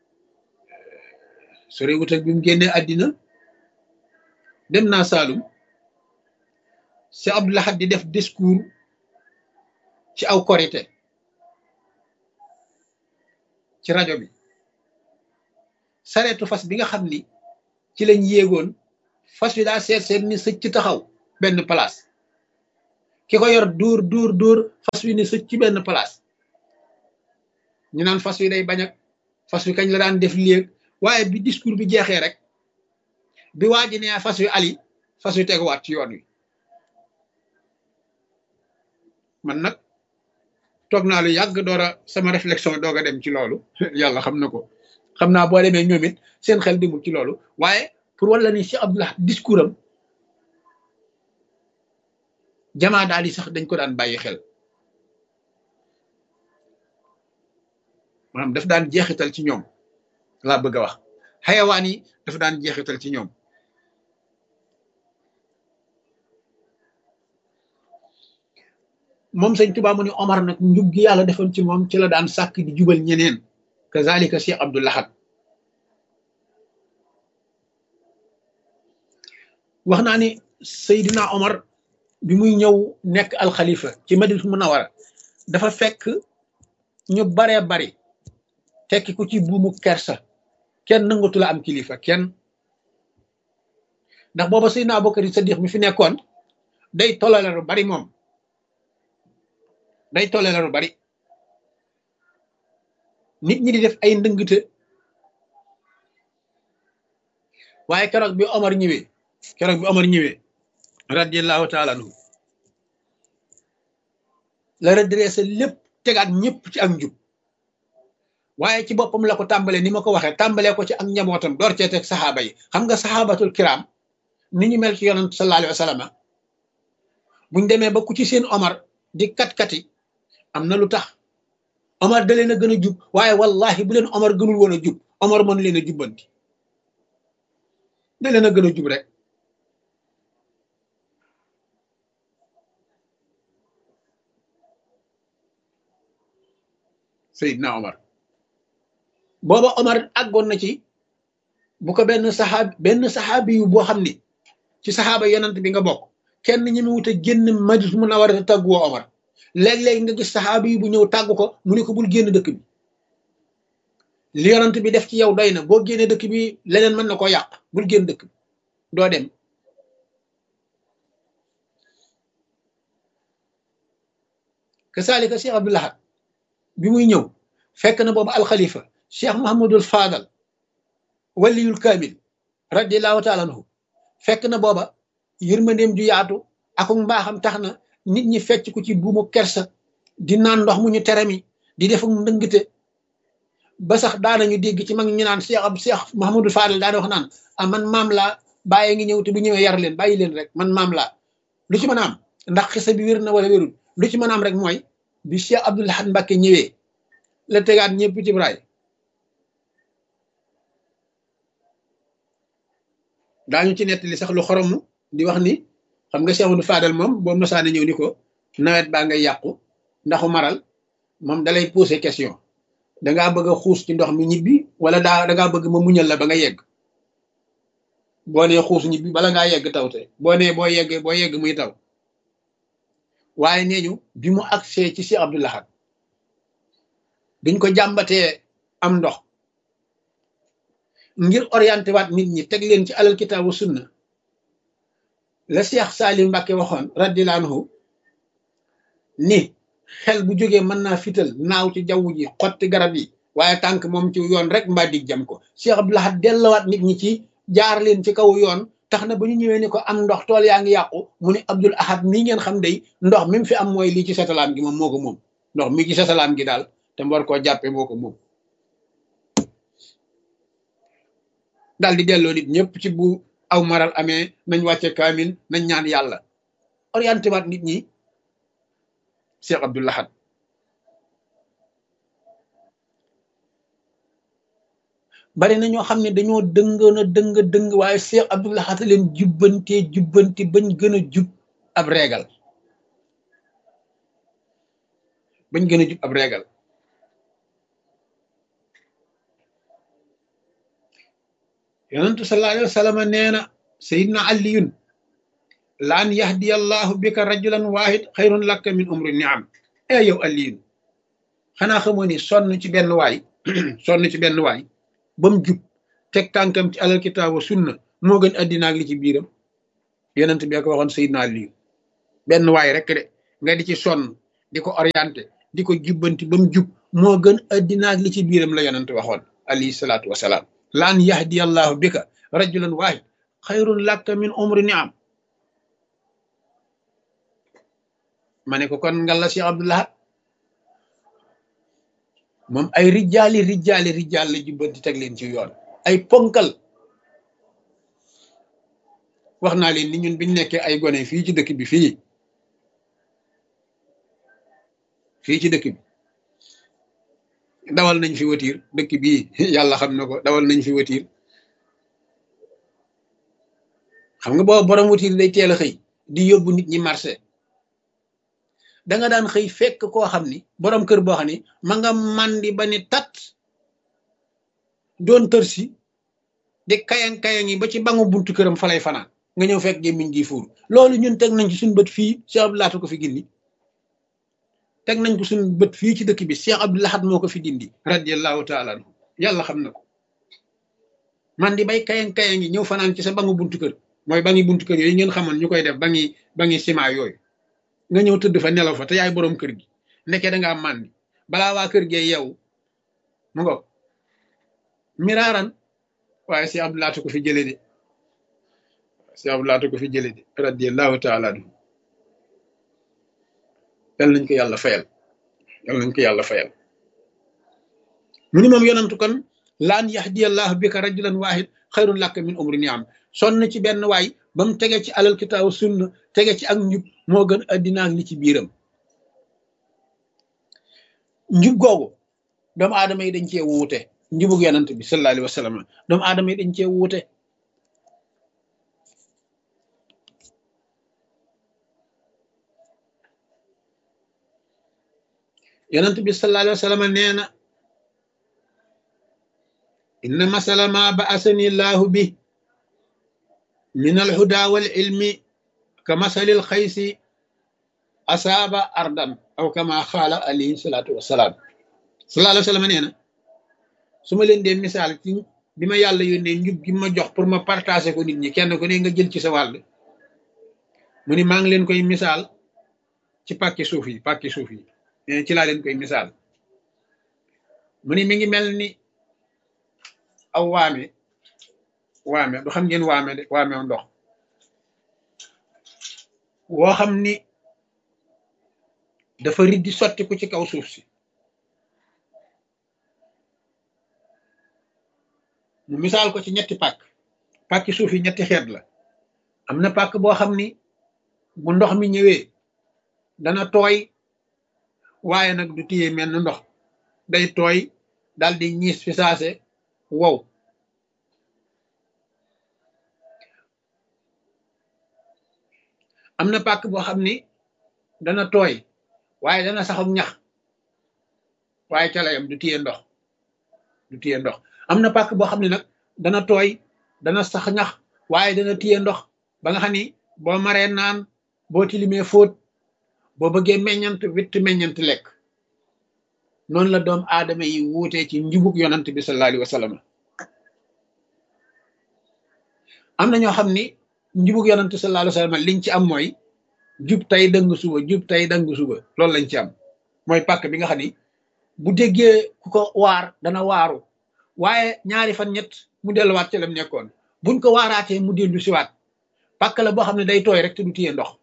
sorewut ak bi mu génnee àddina dem naa Saalum Cheikh Abdou Lahad di def discours ci aw korité ci rajo bi sareetu fas bi nga xam ni ci lañ yéegoon fas wi daa seet ni sëcc taxaw benn place ki ko yor dóor fas wi ne sëcc ci benn place ñu naan fas wi day bañ ak fas wi kañ la daan def léeg waaye bi discours bi jeexee rek bi waa ji ne fas wi ali fas wi teguwaat ci yoon wi man nag toog naa lu yàgg doora sama réflexion doog a dem ci loolu yàlla xam na ko xam naa boo demee ñoom it seen xel demul ci loolu waaye pour wala ni Cheikh Abdoul Ahad discours am jamaa daal yi sax dañ ko daan bàyyi xel maanaam daf daan jeexital ci ñoom laa bëgg a wax xayawaan yi dafa daan jeexital ci ñoom moom sëñ Tuubaa mu ni Omar nag njub gi yàlla defoon ci moom ci la daan sàkk di jubal ñeneen kazalika Cheikh Abdoul Ahad wax naa ni Seydina Omar bi muy ñëw nekk alxalifa ci Madinatul Munawwara dafa fekk ñu baree bari tekki ku ci buumu kersa kenn nangatu la am kilifa kenn ndax booba Seydina Abubakar Sadiq mi fi nekkoon day tollale lu bari moom day tollale lu bari nit ñi di def ay ndëngte waaye keroog bi Omar ñëwee radiyallahu taala anhu la redressé lépp tegaat ñëpp ci ak njub waaye ci boppam la ko tàmbalee ni ma ko waxee tàmbalee ko ci ak njabootam door cee teg saxaaba yi xam nga saxaabatul kiram ni ñu mel ci yonent sallallahu alayhi wa sallam buñ demee ba ku ci seen Omar di kat-kati am na lu tax Omar da leen a gën a jub waaye wallahi bu leen Omar gënul woon a jub Omar mën leen a jubbanti da leen a gën a jub rek Seydina Omar booba Omar àggoon na ci bu ko benn saxaabi yu boo xam ni ci saxaaba yonent bi nga bokk kenn ñi mu wut a génn Madinatul Munawwara te tàgguwoo Omar léeg-léeg nga gis saxaabi yi bu ñëw tàggu ko mu ne ko bul génn dëkk bi li yonent bi def ci yow doy na boo génnee dëkk bi leneen mën na koo yàq bul génn dëkk bi doo dem kasaalika Cheikh Abdoul Ahad bi muy ñëw fekk na boobu alxalifa Cheikh Mouhamadul Fadal waliyul kaamil radiyallahu taala anhu fekk na booba yërmandeem ju yaatu ak mbaaxam tax na nit ñi fecc ko ci buumu kersa di naan ndox mu ñu tere mi di def ndëngte ba sax daanañu dégg ci mag ñu naan Cheikh Mouhamadul Fadal daana wax naan ah man maam laa bàyyi ngi ñëw te bu ñëwee yar leen bàyyi leen rek man maam laa lu ci mën a am ndax xisa bi wér na wala wérul lu ci mën a am rek mooy bi Cheikh Abdoul Ahad Mbacké ñëwee la tegaat ñëpp ci braay daañu ci nettali sax lu xoromu di wax ni xam nga Cheikh Abdoul Fadal moom boo mosaane ñëw ni ko nawet baa ngay yàqu ndaxu maral moom dalay poser question dangaa bëgg a xuus ci ndox mi ñibbi wala dangaa bëgg ma muñal la ba nga yegg boo nee xuus ñibbi bala ngaa yegg tawte boo nee boo yegg muy taw waaye nee ñu bi mu agsee ci Cheikh Abdoul Ahad duñ ko jàmbatee am ndox ngir orienté waat nit ñi teg leen ci alal kitaabu sunna la Cheikh Salim Mbacké waxoon radiyallahu anhu ni xel bu jógee mën naa fital naaw ci jaww ji xotti garab yi waaye tànk moom ci yoon rek mbaa dig jam ko Cheikh Abdoul Ahad dellawaat nit ñi ci jaar leen ci kaw yoon tax na ba ñu ñëwee ni ko am ndox tool yaa ngi yàqu mu ne Abdoul Ahad mii ngeen xam day ndox mi mu fi am mooy lii ci satalaam gi moom moo ko moom ndox mi ci satalaam gi daal te mu war koo jàppee moo ko moom daal di delloo nit ñëpp ci bu aw maral amee nañ wàcce kaamil nañ ñaan yàlla orienté waat nit ñi Cheikh Abdoul Ahad bari na ñoo xam ne dañoo dëngoon a dëng waaye Cheikh Abdoul Ahad leen jubbanti bañ gën a jub ab reegal yonentu sallallahu alayhi wa sallam nee na Seydina Aliyun laan yahdiya allahu bika rajulan wahid xayrun laka min umri niam yow Aliyun xanaa xamoo ni sonn ci benn waay ba mu jub teg tànkam ci alal kitaabu sunna moo gën addina ak li ci biiram yonent bi ko waxoon Seydina Ali benn waay rek de nga di ci sonn di ko orienté di ko jubbanti ba mu jub moo gën addina ak li ci biiram la yonent waxoon alayhi salaatu wasalaam la an yahdiyallahu bika rajulan waahid xayrun laka min umri niam ma ne ko kon ngalla Cheikh Abdou Lahad moom ay rijaali la jubbanti teg leen ci yoon ay ponkal wax naa leen ni ñun biñ nekkee ay gone fii ci dëkk bi fii ci dëkk bi dawal nañ fi watiir dëkk bii yàlla xam na ko dawal nañ fi watiir xam nga boobu borom watiir day teel a xëy di yóbbu nit ñi marché da nga daan xëy fekk koo xam ni borom kër boo xam ni ma nga mandi ba ni tat doon tër si di kayang-kayang yi ba ci bangu buntu këram fa lay fanaan nga ñëw fekk gémmiñ gi fuur loolu ñun teg nañ ci suñu bët fii Cheikh Abdou Lahad ko fi gindi teg nañ ko suñu bët fii ci dëkk bi Cheikh Abdou Lahad moo ko fi dindi radiyallahu taala anhu yàlla xam na ko man di bay kayang-kayang yi ñëw fanaan ci sa bangu buntu kër mooy bangi buntu kër yooyu ngeen xamoon ñu koy def bangi ciment yooyu nga ñëw tëdd fa nelaw fa te yaay boroom kër gi nekkee da ngaa màndi balaa waa kër gee yow mu ngo miraaran waaye Cheikh Abdou Lahad ko fi jële de Cheikh Abdou Lahad ko fi jële de radiyallahu taala anhu yal nañ ko yàlla fayal mu ni moom yonantu kon laan yahdiyallahu bika rajulan waahid xayrun laka min umri niam sonn ci benn waay ba mu tege ci alal kitaabu sunna tege ci ak njub moo gën addina ak li ci biiram njub googu doomu aadama yi dañ cee wuute njubug yonant bi sallallahu alayhi wa sallam doomu aadama yi dañ cee wuute yonent bi sallallahu alayhi wa sallam nee na inna masala ma ba'asani llahu bi min alhuda wal ilmi ka masalil xaysi asaaba ardan aw kama xaala alayhi salaatu wasalaam sallallahu alayhi wa sallam nee na su ma leen dee misaal ci bi ma yàlla yónnee njub gi ma jox pour ma partager ko nit ñi kenn ku ne nga jël ci sa wàll mu ni maa ngi leen koy misaal ci pàkki suuf yi ci laa leen koy misaal mu ni mi ngi mel ni aw waame du xam ngeen waame de waame ndox woo xam ni dafa riddi sotti ku ci kaw suuf si mu misaal ko ci ñetti pàkki suuf yi ñetti xeet la am na pàkk boo xam ni bu ndox mi ñëwee dana tooy waaye nag du téye mel ni ndox day tooy daal di ñiis fi saase wow am na pàkk boo xam ni dana tooy waaye dana saxum ñax waaye ca layam du téye ndox am na pàkk boo xam ne nag dana tooy dana sax ñax waaye dana téye ndox ba nga xam ni boo maree naan boo tilimee fóot boo bëggee witt meññant lekk noonu la doom aadama yi wuutee ci njubug yonant bi sallallahu alayhi wa sallam am na ñoo xam ni njubug yonant sallallahu alayhi wa sallam liñ ci am mooy jub tey dëng suba loolu lañ ci am mooy pàkk bi nga xam ni bu déggee ku ko waar dana waaru waaye ñaari fan ñett mu delluwaat ci lam nekkoon buñ ko waaraatee mu dellu siwaat pàkk la boo xam ne day tooy rek te du téye ndox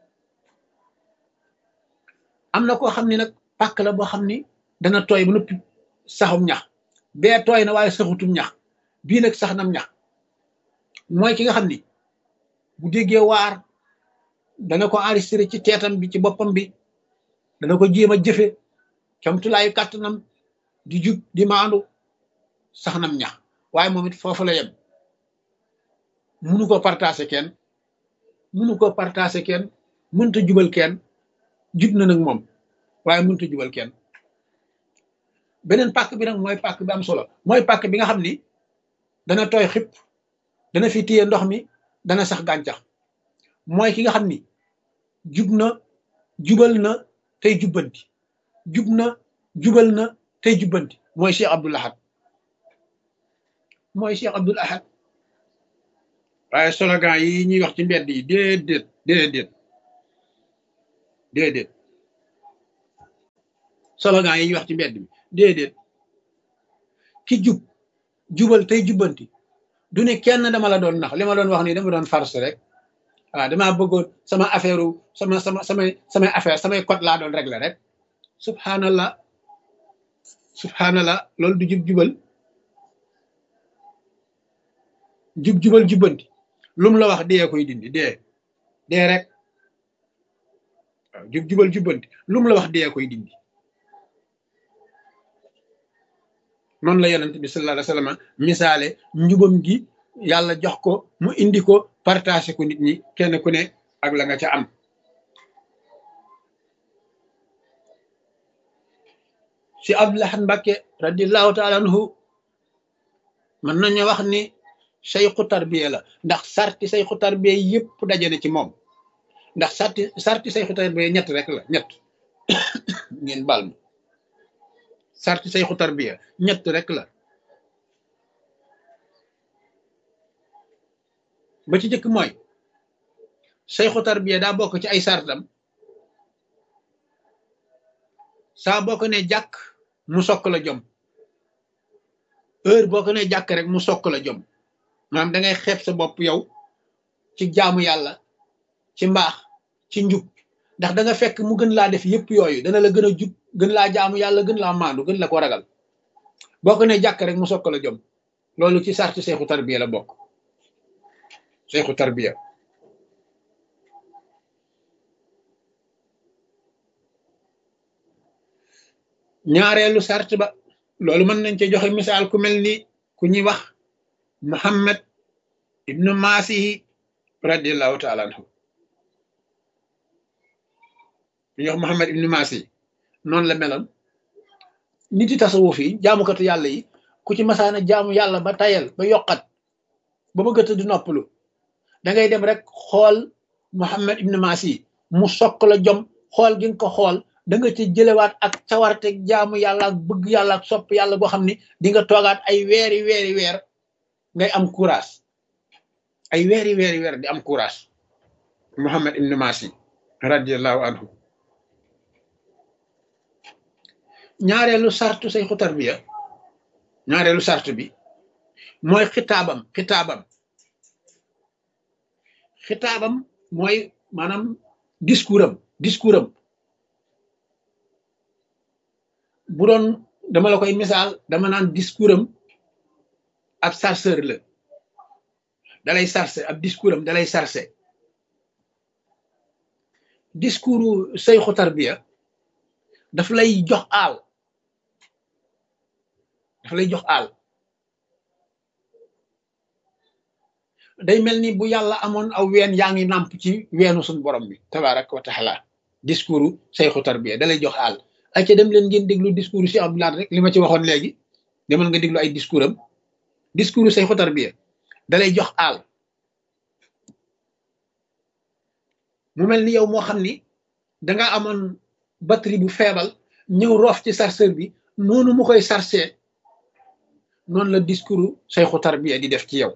am na koo xam ni nag pàkk la boo xam ni dana tooy ba noppi saxum ñax bee tooy na waaye saxutum ñax bii nag sax nam ñax mooy ki nga xam ni bu déggee waar dana ko enregistré ci teetam bi ci boppam bi dana ko jéem a jëfe camtulaayu kàttanam di jub di maandu sax nam ñax waaye moom it foofu la yem munu ko partager kenn mënta jubal kenn jub na nag moom waaye mënta jubal kenn beneen pàkk bi nag mooy pàkk bi am solo mooy pàkk bi nga xam ni dana tooy xip dana fi téye ndox mi dana sax gàncax mooy ki nga xam ni jubal na tey jubbanti jubal na tey jubbanti mooy Cheikh Abdou Lahad waaye slogan yi ñuy wax ci mbedd yi déedéet déedéet déedéet slogan yi ñuy wax ci mbedd bi déedéet ki jub jubal tey jubbanti du ne kenn dama la doon nax li ma doon wax nii dama doon farce rek waaw damaa bëggoon sama affaire samay affaire samay code laa doon régler rek subhanallah subhanallah loolu du jubal jubal jubbanti lum la wax dee koy dindi dee rek waaw jubal jubbanti lum la wax dee koy dindi noonu la yonent bi sallallahu alayhi wa sallam misaale njubam gi yàlla jox ko mu indi ko partagé ko nit ñi kenn ku ne ak la nga ca am si Abdullah Mbàkke radiallahu taala anhu mën nañu wax ni sayxu tarbiya la ndax sarti sayxu tarbiya yëpp daje na ci moom ndax sarti sayxu tarbiya ñett rek la ñett ngeen baal ma sarti sayxu tarbiya ñett rek la ba ci jëkk mooy sayxu tarbiya daa bokk ci ay sartam saa boo ko ne jàkk mu sokk la jom heure boo ko ne jàkk rek mu sokk la jom maanaam da ngay xeeb sa bopp yow ci jaamu yàlla ci mbaax ci njub ndax da nga fekk mu gën laa def yëpp yooyu dana la gën a jub gën laa jaamu yàlla gën laa maandu gën la ko ragal boo ko ne jàkk rek mu sokk la jom loolu ci sarti sayxu tarbiya la bokk sayxu tarbiya ñaareelu sart ba loolu mën nañ ci joxe misaal ku mel ni ku ñuy wax Muhammad ibnu Masihi radiallahu taala anhu ku ñuy wax Muhammad ibnu Masihi noonu la meloon nit yi tasawuf yi jaamukatu yàlla yi ku ci masaana jaamu yàlla ba tayal ba yokkat ba bëgg a di noppalu da ngay dem rek xool Muhammad ibnu Masihi mu sokk la jom xool gi nga ko xool da nga ci jëlewaat ak cawarte jaamu yàlla ak bëgg yàlla ak sopp yàlla boo xam ni di nga toogaat ay weer ngay am courage ay weer di am courage Muhammad ibn Masihi radiallahu anhu ñaareelu sartu sayxu tarbiya ñaareelu sart bi mooy xitaabam mooy maanaam discours am bu doon dama la koy misaal dama naan discours am ab sarceur la dalay sarcé ab discours am dalay sarcé discours sayxu tarbiya daf lay jox aal day mel ni bu yàlla amoon aw ween yaa ngi nàmp ci weenu suñu borom bi tabaraka wa taala discours sayxu tarbiya dalay jox aal ay ca dem leen ngeen déglu discours si Abdoulaye rek li ma ci waxoon léegi demal nga déglu ay discours am discours sayxu tarbiya dalay jox aal mu mel ni yow moo xam ni danga amoon batterie bu feebal ñëw roof ci chargeur bi noonu mu koy chargé noonu la discours sayxu tarbiya di def ci yow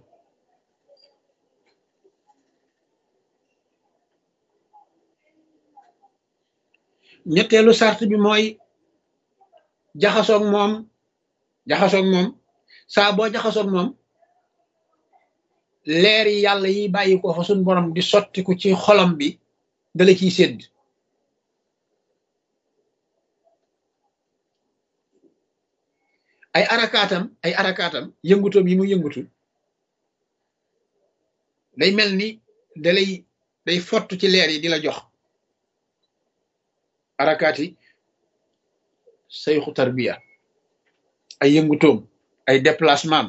ñetteelu sart bi mooy jaxasoog moom saa boo jaxasoog moom leer yi yàlla yi bàyyi ko fa suñ borom di sottiku ci xolam bi dala ciy sédd ay arakaatam yëngutoom yi mu yëngutu day mel ni day fott ci leer yi di la jox arakaati sayxu tarbiya ay yëngutoom ay déplacement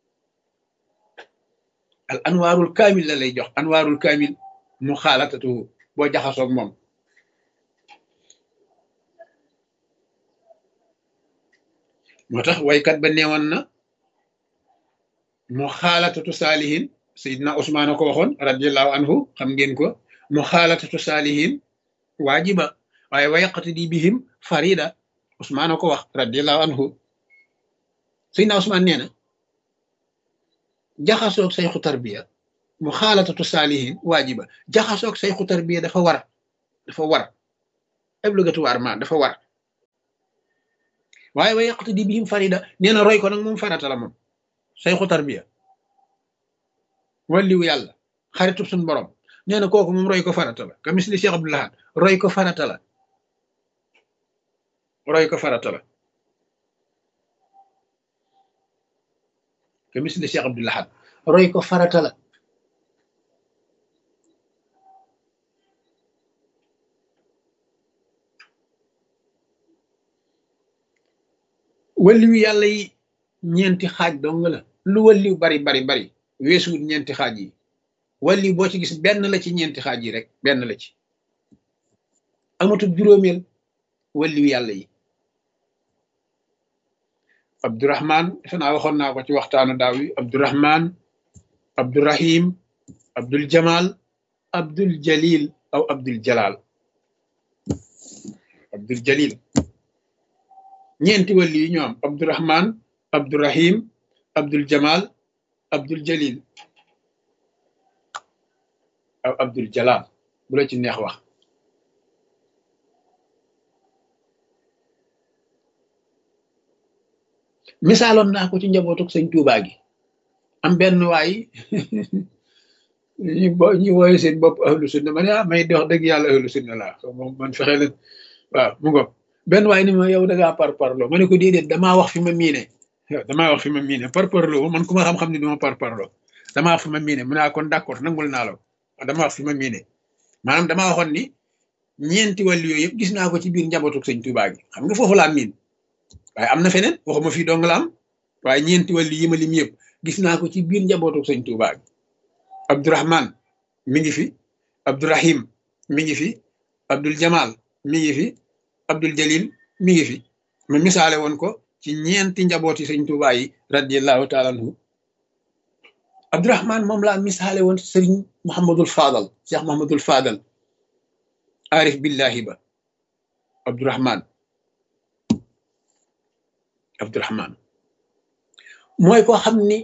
al anwaarul kaamil la lay jox anwaarul kaamil mu xaalatatu boo jaxasoog moom moo tax waykat ba neewoon na mu xaalatatu saalihin sayidna Usmaan ko waxoon radiallahu anhu xam ngeen ko mu xaalatatu saalihin waajiba waaye wayaqati di bihim farida Usmaan ko wax radiallahu anhu sayidna Usmaan nee na jaxasoog sayxu tarbiya mu xaalatatu saalihin waajiba jaxasoog sayxu tarbiya dafa war obligatoirement dafa war waaye wa yaqtadi bihim farida nee na roy ko nag moom farata la moom sayxu tarbiya walliwu yàlla xaritub suñ borom nee na kooku moom roy ko farata la ka misli Cheikh Abdoul Ahad roy ko farata la roy ko farata la ka misli Cheikh Abdoul Ahad roy ko farata la walliwu yàlla yi ñeenti xaaj dong la lu walliw bari bari bari weesuwut ñeenti xaaj yi walliw boo ci gis benn la ci ñeenti xaaj yi rek benn la ci amatul juróomeel walliw yàlla yi Abdourahman defe naa waxoon naa ko ci waxtaanu daaw yi Abdourahman Abdourahim Abdul Jamal Abdul Jalil aw Abdul Jalal Abdul Jalil ñeenti walli yi ñoo am Abdourahman Abdourahim Abdul Jamal Abdul Jalil aw Abdul Jalal bu la ci neex wax misaaloon naa ko ci njabootuk sëñ Tuubaa gi am benn waay ñu wooye seen bopp ahlu sunna ma ne may di wax dëgg yàlla ahlu sunna laa moom man fexe leen waaw mu ngoog benn waay ni ma yow da ngaa parparloo ma ne ko déedéet damaa wax fi ma miine damaa wax fi ma miine parparloo man ku ma xam-xam ne duma parparloo damaa wax fi ma miine mu ne kon d'accord nangul naa la damaa wax fi ma miine maanaam damaa waxoon ni ñeenti wàllu yooyu yëpp gis naa ko ci biir njabootuk sëñ Tuubaa gi xam nga foofu laa miin waaye am na feneen waxuma fii dong la am waaye ñeenti wàllu yi ma lim yëpp gis naa ko ci biir njabootuk sëñ Tuubaa gi Abdourahman mi ngi fi Abdourahim mi ngi fi Abdul Jamal mi ngi fi Abdul Jalil mi ngi fi ma misaale woon ko ci ñeenti njabooti sëñ Tuubaa yi radiyallahu taala anhu Abdourahman moom laa misaale woon sëriñ Mouhamadul Fadal Cheikh Mouhamadul Fadal arif billahi ba Abdourahman mooy koo xam ni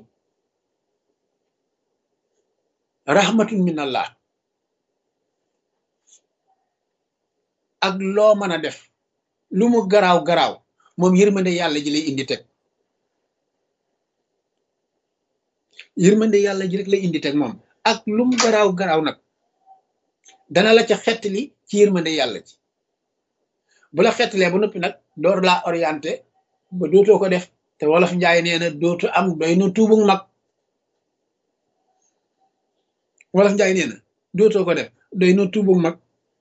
rahmatun min allah ak loo mën a def lu mu garaaw garaaw moom yërmande yàlla ji lay indi teg yërmande yàlla ji rek lay indi teg moom ak lu mu garaaw garaaw nag dana la ca xettali ci yërmande yàlla ji bu la xettalee ba noppi nag door laa orienté ba dootoo ko def te wolof njaay nee na dootu am doy na tuubug mag wolof njaay nee na dootoo ko def doy na tuubug mag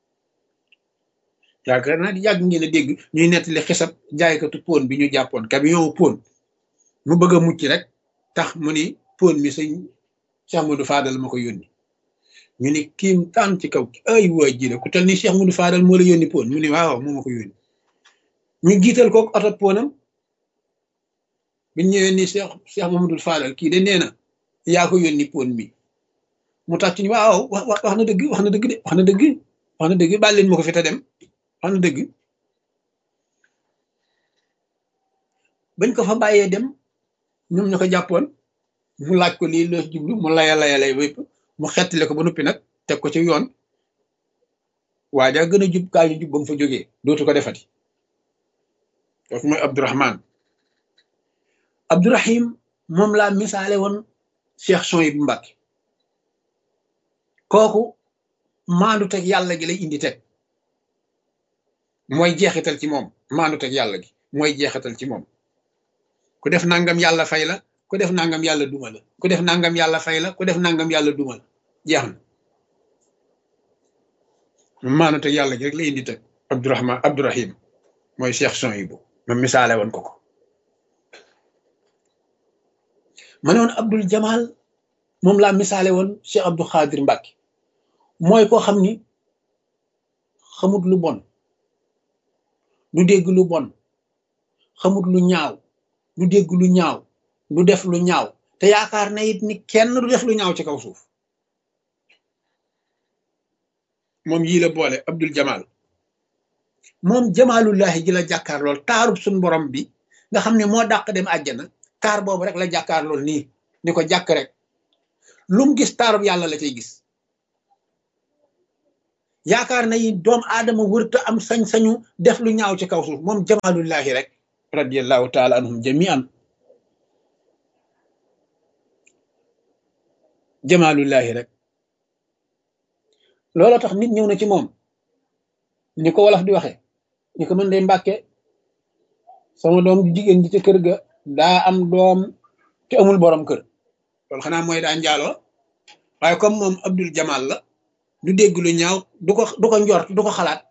yaakaar naa di yàgg ngeen a dégg ñuy nettali xisab jaaykatu pon bi ñu jàppoon camion pon mu bëgg a mucc rek tax mu ni pon mi sëñ Cheikh Modou Fadal ma ko yónni ñu ni kiim taan ci kaw ay waay ji la ku tel ni Cheikh Modou Fadal moo la yónni pon mu ni waaw moo ma ko yónni ñu jiital kook oto ponam biñ ñëwee ni Cheikh Mamadou Fadal kii de nee na yaa ko yónni pon mi mu tax ci ni waaw wax na dëgg wax na dëgg de wax na dëgg wax na dëgg baal leen ma ko fi te dem wax na dëgg bañ ko fa bàyyee dem ñoom ñu ko jàppoon mu laaj ko lii loo jublu mu lay wépp mu xettile ko ba noppi nag teg ko ci yoon waaye daa gën a jub kaa ñu jub ba mu fa jógee dootu ko defati kooku mooy Abdourahman Abdourahim moom laa misaale woon Cheikh Souhaïbou Mbacké kooku maandu teg yàlla gi lay indi teg mooy jeexital ci moom maandu teg yàlla gi mooy jeexital ci moom ku def nangam yàlla fay la ku def nangam yàlla duma la ku def nangam yàlla fay la ku def nangam yàlla duma la jeex na maandu teg yàlla gi rek lay indi teg Abdourahim mooy Cheikh Souhaïbou ma misaale woon ko ma ne woon Abdul Jamal moom laa misaale woon Cheikh Abdou Khadir Mbacké mooy koo xam ni xamut lu bon du dégg lu bon xamut lu ñaaw du dégg lu ñaaw du def lu ñaaw te yaakaar na it ni kenn du def lu ñaaw ci kaw suuf moom yii la boole Abdul Jamal moom jamaalullahi ji la jàkkaar lool taarub suñ borom bi nga xam ne moo dàq dem àjjana taar boobu rek la jàkkaar lool nii ni ko jàkk rek lu mu gis taarub yàlla la cay gis yaakaar na yi doom aadama wërta am sañ-sañu def lu ñaaw ci kaw suuf moom jamaalullahi rek radiallahu taala anhum jamian jamaalullahi rek looloo tax nit ñëw na ci moom ni ko wolof di waxe ni ko mën day mbàkke sama doom ju jigéen ji ca kër ga daa am doom te amul borom kër loolu xanaa mooy daa njaaloo waaye comme moom Abdul Jamal la du dégg lu ñaaw du ko njort du ko xalaat